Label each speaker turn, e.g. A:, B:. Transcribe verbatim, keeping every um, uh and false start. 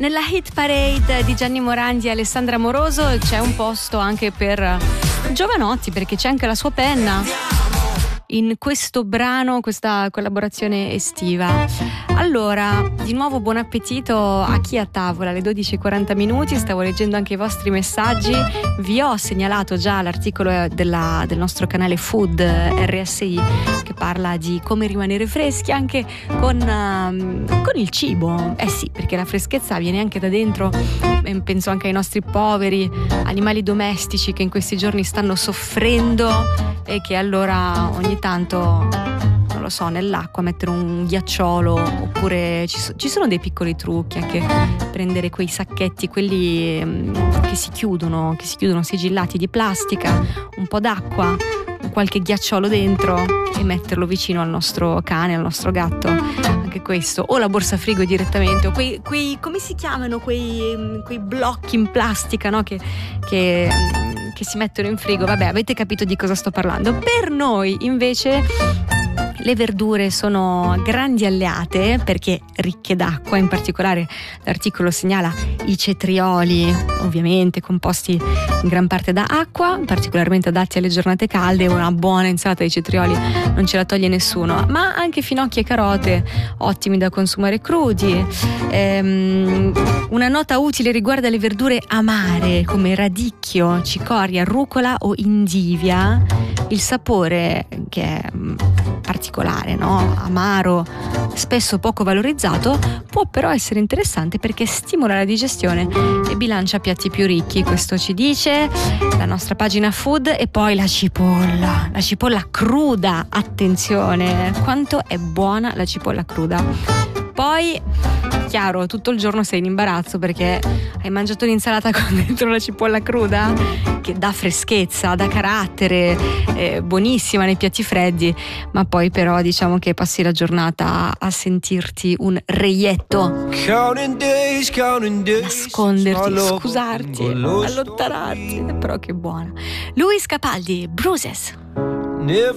A: Nella hit parade di Gianni Morandi e Alessandra Moroso c'è un posto anche per giovanotti, perché c'è anche la sua penna in questo brano, questa collaborazione estiva. Allora, di nuovo buon appetito a chi è a tavola, alle dodici e quaranta minuti. Stavo leggendo anche i vostri messaggi. Vi ho segnalato già l'articolo della, del nostro canale Food R S I, che parla di come rimanere freschi anche con, um, con il cibo. Eh sì, perché la freschezza viene anche da dentro. Penso anche ai nostri poveri animali domestici che in questi giorni stanno soffrendo e che allora ogni tanto, non lo so, nell'acqua mettere un ghiacciolo, oppure ci, so, ci sono dei piccoli trucchi, anche prendere quei sacchetti, quelli um, che si chiudono, che si chiudono sigillati di plastica, un po' d'acqua, qualche ghiacciolo dentro e metterlo vicino al nostro cane, al nostro gatto. Anche questo, o la borsa frigo direttamente, o quei, quei come si chiamano quei, quei blocchi in plastica, no? che, che che si mettono in frigo. Vabbè, avete capito di cosa sto parlando. Per noi invece le verdure sono grandi alleate perché ricche d'acqua, in particolare l'articolo segnala i cetrioli, ovviamente composti in gran parte da acqua, particolarmente adatti alle giornate calde. Una buona insalata di cetrioli non ce la toglie nessuno, ma anche finocchi e carote, ottimi da consumare crudi. Ehm, una nota utile riguarda le verdure amare come radicchio, cicoria, rucola o indivia. Il sapore, che è particolare, no? Amaro, spesso poco valorizzato, può però essere interessante perché stimola la digestione e bilancia piatti più ricchi. Questo ci dice la nostra pagina Food. E poi la cipolla, la cipolla cruda, attenzione, quanto è buona la cipolla cruda. Poi, chiaro, tutto il giorno sei in imbarazzo perché hai mangiato l'insalata con dentro la cipolla cruda, che dà freschezza, dà carattere, è buonissima nei piatti freddi, ma poi però diciamo che passi la giornata a sentirti un reietto, nasconderti, scusarti, allontanarti. Però che buona. Luis Capaldi, Bruises.